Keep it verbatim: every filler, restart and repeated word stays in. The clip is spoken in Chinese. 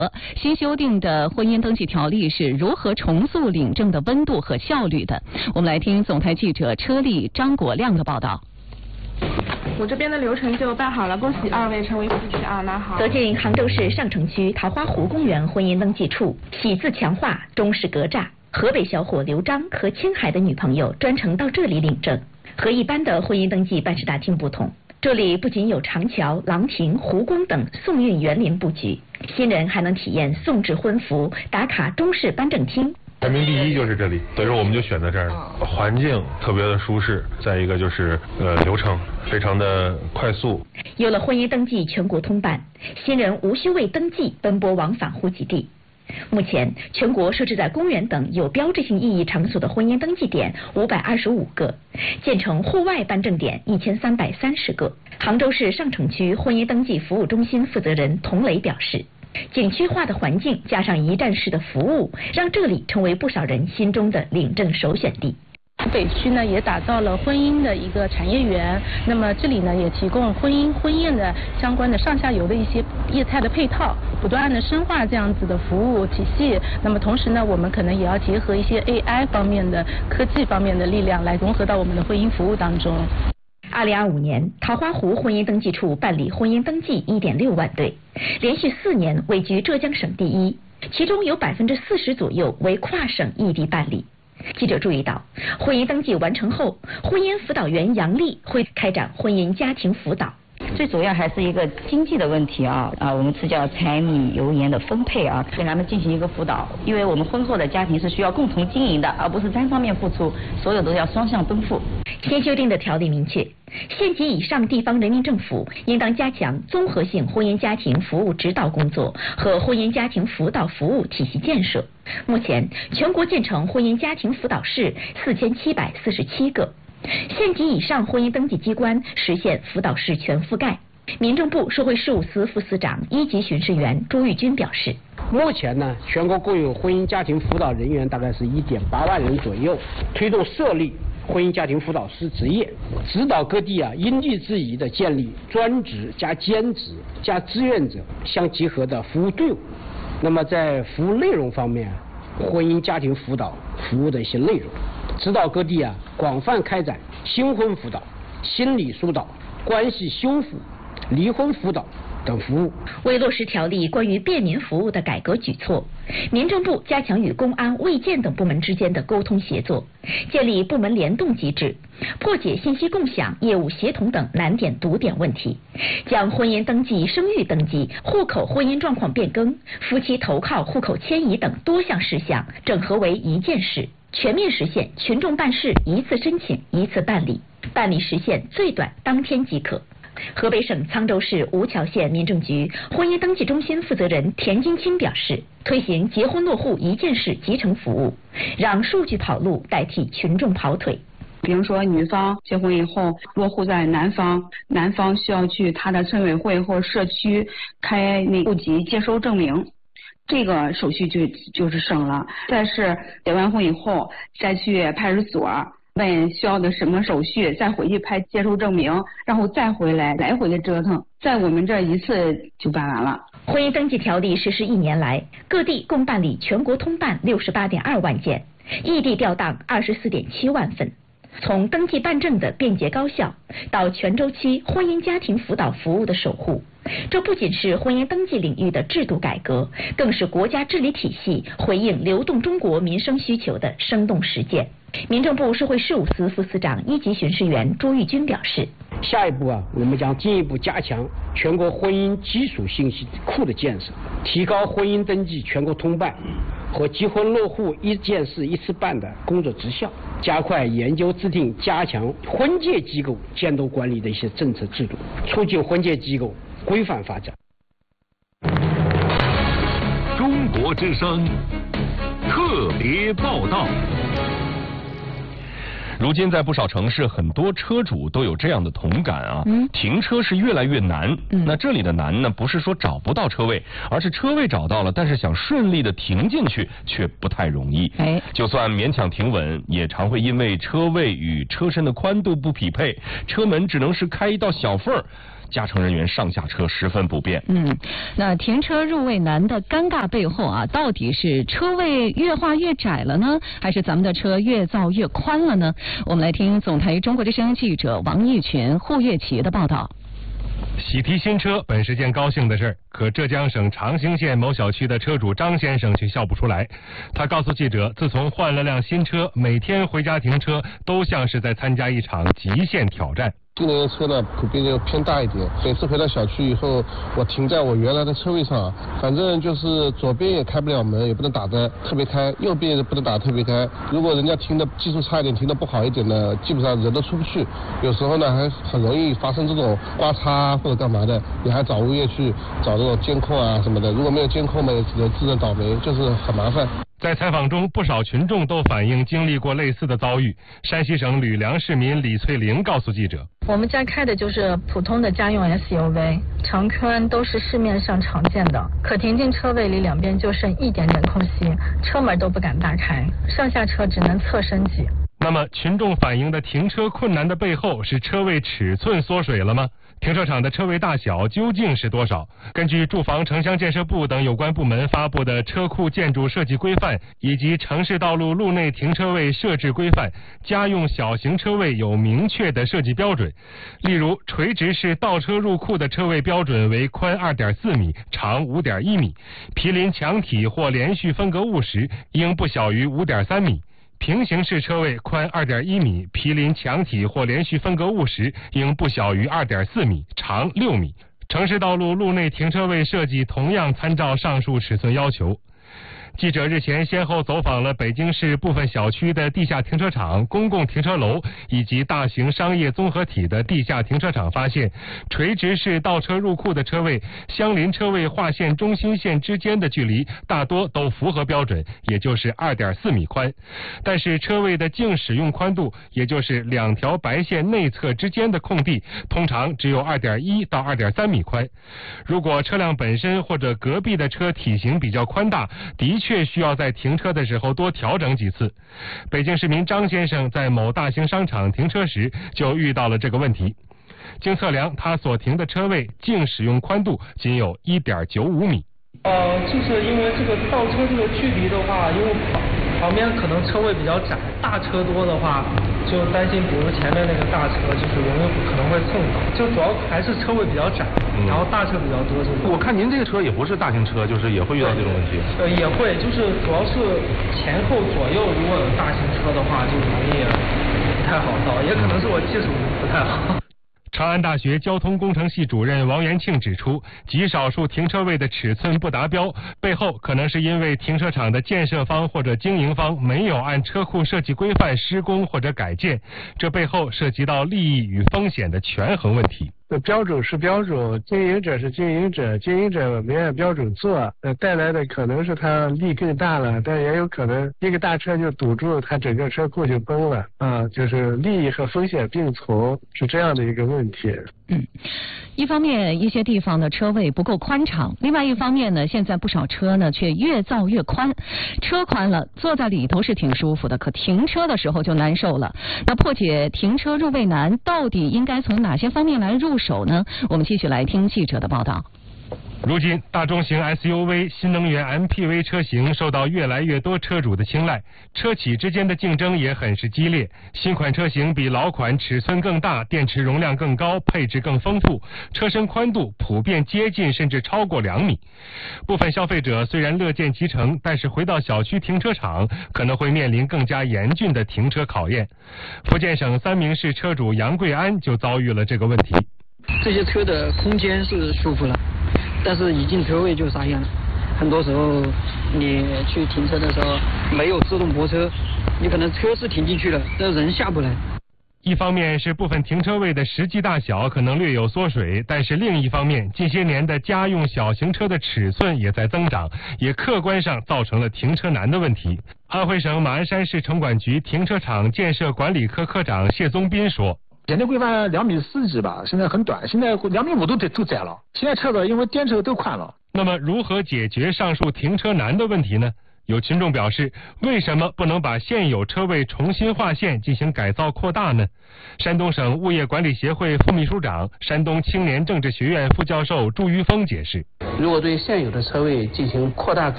新修订的婚姻登记条例是如何重塑领证的温度和效率的？我们来听总台记者车丽、张国亮的报道。 我这边的流程就办好了，恭喜二位成为夫妻啊！那好。 走进杭州市上城区桃花湖公园婚姻登记处，喜字强化，中式格栅。河北小伙刘章和青海的女朋友专程到这里领证。和一般的婚姻登记办事大厅不同，这里不仅有长桥、廊亭、湖宫等宋韵园林布局，新人还能体验宋制婚服，打卡中式颁证厅。 排名第一就是这里，所以说我们就选在这儿了。环境特别的舒适，再一个就是呃流程非常的快速。 有了婚姻登记全国通办，新人无需为登记奔波往返户籍地。目前，全国设置在公园等有标志性意义场所的婚姻登记点五百二十五个，建成户外颁证点一千三百三十个。杭州市上城区婚姻登记服务中心负责人童磊表示，景区化的环境加上一站式的服务，让这里成为不少人心中的领证首选地。 北区呢也打造了婚姻的一个产业园，那么这里呢也提供婚姻婚宴的相关的上下游的一些业态的配套，不断的深化这样子的服务体系。那么同时呢，我们可能也要结合一些 A I 方面的科技方面的力量来融合到我们的婚姻服务当中。 二零二五年，桃花湖婚姻登记处办理婚姻登记一点六万对，连续四年位居浙江省第一，其中有百分之四十左右为跨省异地办理。记者注意到，婚姻登记完成后，婚姻辅导员杨丽会开展婚姻家庭辅导。 最主要还是一个经济的问题啊啊，我们是叫柴米油盐的分配啊，给他们进行一个辅导。因为我们婚后的家庭是需要共同经营的，而不是单方面付出，所有都要双向奔赴。 新修订的条例明确，县级以上地方人民政府应当加强综合性婚姻家庭服务指导工作和婚姻家庭辅导服务体系建设。目前，全国建成婚姻家庭辅导室四千七百四十七个。县级以上婚姻登记机关实现辅导室全覆盖。民政部社会事务司副司长、一级巡视员朱玉军表示， 目前呢，全国共有婚姻家庭辅导人员大概是一点八万人左右，推动设立婚姻家庭辅导师职业，指导各地啊因地制宜的建立专职加兼职加志愿者相结合的服务队伍。那么在服务内容方面，婚姻家庭辅导服务的一些内容，指导各地啊广泛开展新婚辅导、心理疏导、关系修复、离婚辅导等服务。 为落实条例关于便民服务的改革举措，民政部加强与公安、卫健等部门之间的沟通协作，建立部门联动机制，破解信息共享、业务协同等难点堵点问题，将婚姻登记、生育登记、户口婚姻状况变更、夫妻投靠、户口迁移等多项事项整合为一件事，全面实现群众办事一次申请一次办理，办理时限最短当天即可。河北省沧州市吴桥县民政局婚姻登记中心负责人田金清表示，推行结婚落户一件事集成服务，让数据跑路代替群众跑腿。 比如说，女方结婚以后落户在男方，男方需要去他的村委会或社区开那户籍接收证明，这个手续就就是省了。再是结完婚以后再去派出所问需要的什么手续，再回去拍接收证明，然后再回来，来回的折腾，在我们这一次就办完了。 婚姻登记条例实施一年来，各地共办理全国通办六十八点二万件，异地调档二十四点七万份。从登记办证的便捷高效，到全周期婚姻家庭辅导服务的守护，这不仅是婚姻登记领域的制度改革，更是国家治理体系回应流动中国民生需求的生动实践。民政部社会事务司副司长、一级巡视员朱玉军表示， 下一步啊，我们将进一步加强全国婚姻基础信息库的建设，提高婚姻登记全国通办和结婚落户一件事一次办的工作绩效，加快研究制定加强婚介机构监督管理的一些政策制度，促进婚介机构规范发展。 中国之声特别报道。如今在不少城市，很多车主都有这样的同感啊，嗯、停车是越来越难。嗯、那这里的难呢，不是说找不到车位，而是车位找到了，但是想顺利的停进去却不太容易。哎，就算勉强停稳，也常会因为车位与车身的宽度不匹配，车门只能是开一道小缝儿。 加程人员上下车十分不便。 嗯，那停车入位难的尴尬背后啊，到底是车位越画越窄了呢，还是咱们的车越造越宽了呢？我们来听总台中国之声记者王义群、胡月琪的报道。 喜提新车本是件高兴的事儿，可浙江省长兴县某小区的车主张先生却笑不出来。他告诉记者，自从换了辆新车，每天回家停车都像是在参加一场极限挑战。 今年的车呢，普遍就偏大一点。每次回到小区以后，我停在我原来的车位上，反正就是左边也开不了门，也不能打得特别开，右边也不能打得特别开。如果人家停的技术差一点，停的不好一点呢，基本上人都出不去。有时候呢，还很容易发生这种刮擦或者干嘛的，你还找物业去找这种监控啊什么的。如果没有监控嘛，也只能自认倒霉，就是很麻烦。 在采访中，不少群众都反映经历过类似的遭遇。山西省吕梁市民李翠玲告诉记者：“ 我们家开的就是普通的家用 S U V， 长宽都是市面上常见的，可停进车位里两边就剩一点点空隙，车门都不敢大开，上下车只能侧身挤。” 那么，群众反映的停车困难的背后，是车位尺寸缩水了吗？停车场的车位大小究竟是多少？根据住房城乡建设部等有关部门发布的车库建筑设计规范以及城市道路路内停车位设置规范，家用小型车位有明确的设计标准。例如，垂直式倒车入库的车位标准为宽 二点四米，长 五点一米，毗邻墙体或连续分隔物时应不小于 五点三米。平行式车位宽 二点一米，毗邻墙体或连续分隔物时应不小于 二点四米，长六米。城市道路路内停车位设计同样参照上述尺寸要求。记者日前先后走访了北京市部分小区的地下停车场、公共停车楼以及大型商业综合体的地下停车场，发现垂直式倒车入库的车位相邻车位划线中心线之间的距离大多都符合标准，也就是 二点四米宽。但是车位的净使用宽度，也就是两条白线内侧之间的空地，通常只有 二点一到二点三米宽。如果车辆本身或者隔壁的车体型比较宽大，的确需要在停车的时候多调整几次。北京市民张先生在某大型商场停车时就遇到了这个问题。经测量，他所停的车位净使用宽度仅有 一点九五米。 呃，就是因为这个倒车这个距离的话，因为旁边可能车位比较窄，大车多的话，就担心比如前面那个大车就是容易可能会蹭到，就主要还是车位比较窄，嗯、然后大车比较多。就是我看您这个车也不是大型车，就是也会遇到这种问题。 呃，也会，就是主要是前后左右如果有大型车的话，就容易不太好倒，也可能是我技术不太好。 长安大学交通工程系主任王元庆指出，极少数停车位的尺寸不达标，背后可能是因为停车场的建设方或者经营方没有按车库设计规范施工或者改建，这背后涉及到利益与风险的权衡问题。 标准是标准，经营者是经营者，经营者没按标准做，呃，带来的可能是他利更大了，但也有可能一个大车就堵住，他整个车库就崩了啊，就是利益和风险并存，是这样的一个问题。 嗯，一方面一些地方的车位不够宽敞，另外一方面呢，现在不少车呢却越造越宽，车宽了，坐在里头是挺舒服的，可停车的时候就难受了。那破解停车入位难，到底应该从哪些方面来入手呢？我们继续来听记者的报道。 如今，大中型 S U V、新能源 M P V 车型受到越来越多车主的青睐，车企之间的竞争也很是激烈。新款车型比老款尺寸更大，电池容量更高，配置更丰富，车身宽度普遍接近甚至超过两米。部分消费者虽然乐见其成，但是回到小区停车场可能会面临更加严峻的停车考验。福建省三明市车主杨贵安就遭遇了这个问题。 这些车的空间是舒服了，但是一进车位就傻眼了。很多时候你去停车的时候没有自动泊车，你可能车是停进去了，但人下不来。 一方面是部分停车位的实际大小可能略有缩水，但是另一方面，近些年的家用小型车的尺寸也在增长，也客观上造成了停车难的问题。安徽省马鞍山市城管局停车场建设管理科科长谢宗斌说， 现在规范两米四几吧，现在很短，现在两米五都得都窄了。现在车子因为电车都宽了。 那么如何解决上述停车难的问题呢？ 有群众表示，为什么不能把现有车位重新划线进行改造扩大呢？山东省物业管理协会副秘书长、山东青年政治学院副教授朱于峰解释： 如果对现有的车位进行扩大改